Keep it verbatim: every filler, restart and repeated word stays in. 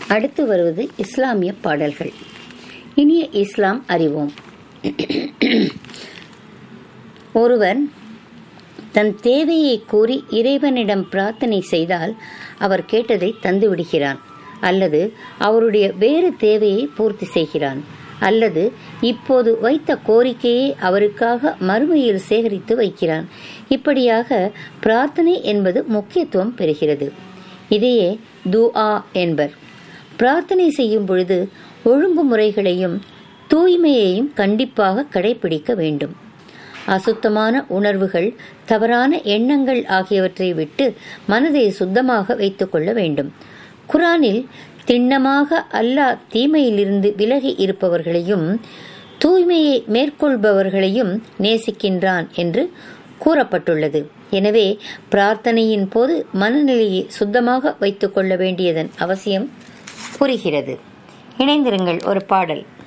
அடுத்து வருவது இஸ்லாமிய பாடல்கள். இனிய இஸ்லாம் அறிவோம். ஒருவர் தன் தேவையை கூறி இறைவனிடம் பிரார்த்தனை செய்தால் அவர் கேட்டதை தந்து விடுகிறான், அல்லது அவருடைய வேறு தேவையை பூர்த்தி செய்கிறான், அல்லது இப்போது வைத்த கோரிக்கையை அவருக்காக மறுமையில் சேகரித்து வைக்கிறான். இப்படியாக பிரார்த்தனை என்பது முக்கியத்துவம் பெறுகிறது. இதையே துஆ என்பர். பிரார்த்தனை செய்யும் பொழுது ஒழுங்குமுறைகளையும் தூய்மையையும் கண்டிப்பாக கடைபிடிக்க வேண்டும். அசுத்தமான உணர்வுகள், தவறான எண்ணங்கள் ஆகியவற்றை விட்டு மனதை சுத்தமாக வைத்துக் கொள்ள வேண்டும். குர்ஆனில் திண்ணமாக அல்லாஹ் தீமையிலிருந்து விலகி இருப்பவர்களையும் தூய்மையை மேற்கொள்பவர்களையும் நேசிக்கின்றான் என்று கூறப்பட்டுள்ளது. எனவே பிரார்த்தனையின் போது மனநிலையை சுத்தமாக வைத்துக் கொள்ள வேண்டியதன் அவசியம் புரிகிறது. இணைந்திருங்கள். ஒரு பாடல்.